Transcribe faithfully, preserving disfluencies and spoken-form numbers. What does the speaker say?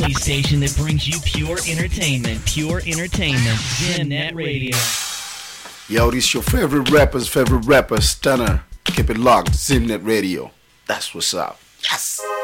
only station that brings you pure entertainment. Pure entertainment. ZimNet Radio. Yo, this your favorite rapper's favorite rapper, Stunner. Keep it locked. ZimNet Radio. That's what's up. Yes.